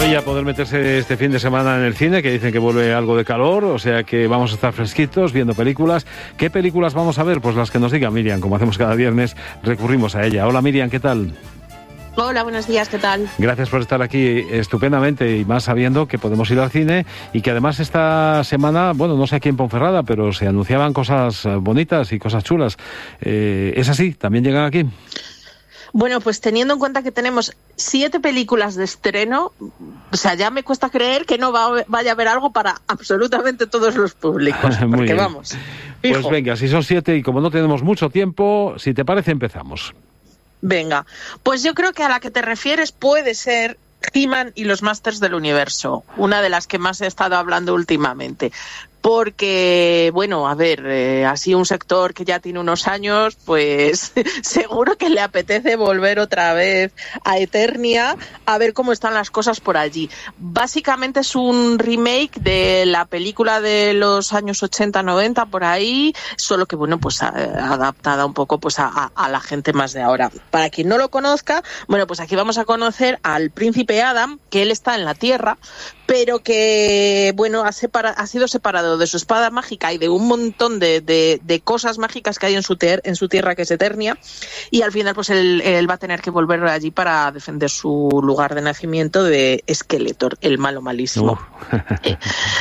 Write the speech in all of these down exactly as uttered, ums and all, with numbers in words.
maravilla poder meterse este fin de semana en el cine, que dicen que vuelve algo de calor, o sea que vamos a estar fresquitos viendo películas. ¿Qué películas vamos a ver? Pues las que nos diga Miriam, como hacemos cada viernes, recurrimos a ella. Hola Miriam, ¿qué tal? Hola, buenos días, ¿qué tal? Gracias por estar aquí estupendamente y más sabiendo que podemos ir al cine y que además esta semana, bueno, no sé aquí en Ponferrada, pero se anunciaban cosas bonitas y cosas chulas. Eh, ¿Es así? ¿También llegan aquí? Bueno, pues teniendo en cuenta que tenemos siete películas de estreno, o sea, ya me cuesta creer que no va, vaya a haber algo para absolutamente todos los públicos. Porque bien. Vamos, fijo. Pues venga, si son siete y como no tenemos mucho tiempo, si te parece empezamos. Venga, pues yo creo que a la que te refieres puede ser He-Man y los Masters del Universo, una de las que más he estado hablando últimamente. Porque, bueno, a ver, eh, así un sector que ya tiene unos años, pues seguro que le apetece volver otra vez a Eternia a ver cómo están las cosas por allí. Básicamente es un remake de la película de los años ochenta noventa por ahí, solo que, bueno, pues adaptada un poco pues a, a, a la gente más de ahora. Para quien no lo conozca, bueno, pues aquí vamos a conocer al príncipe Adam, que él está en la Tierra, pero que, bueno, ha, separa, ha sido separado de su espada mágica y de un montón de, de, de cosas mágicas que hay en su, ter, en su tierra, que es Eternia, y al final pues él, él va a tener que volver allí para defender su lugar de nacimiento de Skeletor, el malo malísimo. Uh. eh,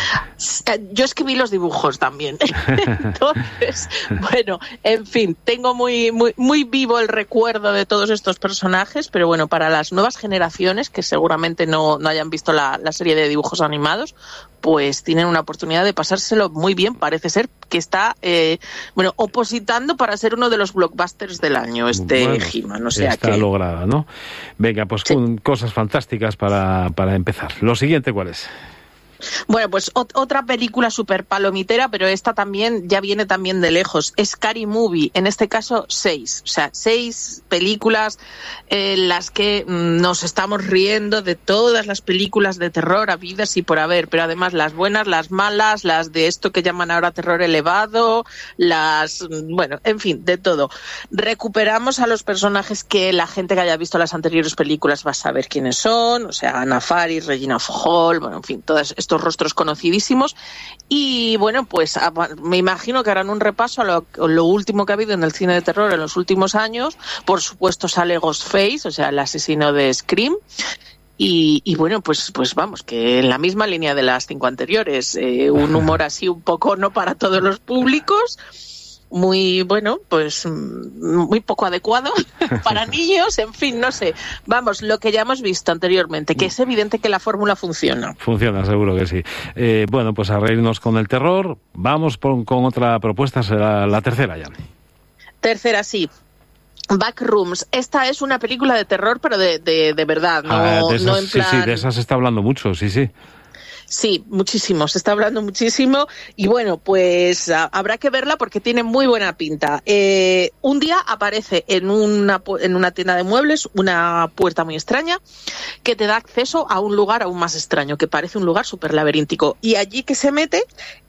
yo escribí los dibujos también. Entonces, bueno, en fin, tengo muy, muy, muy vivo el recuerdo de todos estos personajes, pero bueno, para las nuevas generaciones que seguramente no, no hayan visto la, la serie de dibujos animados, pues tienen una oportunidad de pasárselo muy bien. Parece ser que está eh, bueno, opositando para ser uno de los blockbusters del año este bueno, He-Man, o sea está que... lograda, ¿no? Venga, pues sí. Con cosas fantásticas para, para empezar. Lo siguiente, ¿cuál es? Bueno, pues ot- otra película súper palomitera, pero esta también ya viene también de lejos. Scary Movie, en este caso seis. O sea, seis películas en las que mmm, nos estamos riendo de todas las películas de terror habidas y por haber, pero además las buenas, las malas, las de esto que llaman ahora terror elevado, las... bueno, en fin, de todo. Recuperamos a los personajes que la gente que haya visto las anteriores películas va a saber quiénes son, o sea, Anna Faris, Regina Hall, bueno, en fin, todas estos rostros conocidísimos y bueno, pues me imagino que harán un repaso a lo, a lo último que ha habido en el cine de terror en los últimos años. Por supuesto sale Ghostface, o sea, el asesino de Scream. Y, y bueno, pues pues vamos, que en la misma línea de las cinco anteriores, eh, un humor así un poco no para todos los públicos, muy, bueno, pues muy poco adecuado para niños, en fin, no sé. Vamos, lo que ya hemos visto anteriormente, que es evidente que la fórmula funciona. Funciona, seguro que sí. Eh, bueno, pues a reírnos con el terror. Vamos por, con otra propuesta, será la tercera ya. Tercera, sí. Backrooms. Esta es una película de terror, pero de, de, de verdad, no, ah, de esas, no en plan... Sí, sí, de esas se está hablando mucho, sí, sí. Sí, muchísimo, se está hablando muchísimo y bueno, pues a, habrá que verla porque tiene muy buena pinta. Eh, un día aparece en una, en una tienda de muebles una puerta muy extraña que te da acceso a un lugar aún más extraño, que parece un lugar súper laberíntico. Y allí que se mete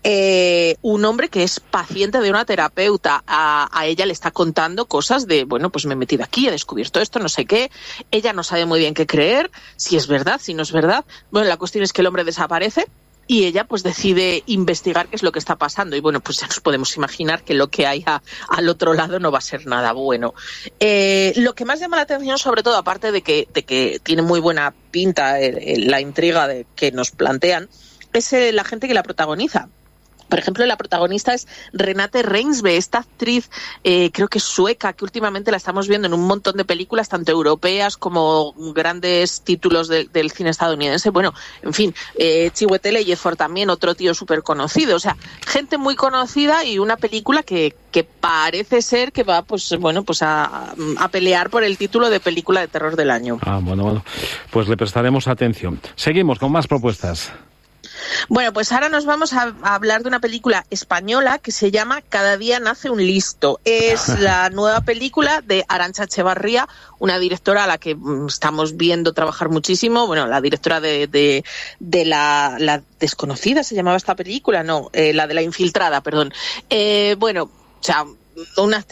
eh, un hombre que es paciente de una terapeuta. A, a ella le está contando cosas de, bueno, pues me he metido aquí, he descubierto esto, no sé qué. Ella no sabe muy bien qué creer, si es verdad, si no es verdad. Bueno, la cuestión es que el hombre desaparece y ella pues decide investigar qué es lo que está pasando y bueno, pues ya nos podemos imaginar que lo que hay a, al otro lado no va a ser nada bueno. Eh, lo que más llama la atención, sobre todo, aparte de que, de que tiene muy buena pinta el, el, la intriga de, que nos plantean, es eh, la gente que la protagoniza. Por ejemplo, la protagonista es Renate Reinsve, esta actriz, eh, creo que es sueca, que últimamente la estamos viendo en un montón de películas, tanto europeas como grandes títulos de, del cine estadounidense. Bueno, en fin, eh, Chiwetel Ejiofor también, otro tío súper conocido. O sea, gente muy conocida y una película que, que parece ser que va, pues bueno, pues a, a pelear por el título de película de terror del año. Ah, bueno, bueno. Pues le prestaremos atención. Seguimos con más propuestas. Bueno, pues ahora nos vamos a, a hablar de una película española que se llama Cada día nace un listo. Es la nueva película de Arantxa Echevarría, una directora a la que mm, estamos viendo trabajar muchísimo. Bueno, la directora de, de, de la, la Desconocida, ¿se llamaba esta película? No, eh, la de La Infiltrada, perdón. Eh, bueno, o sea, una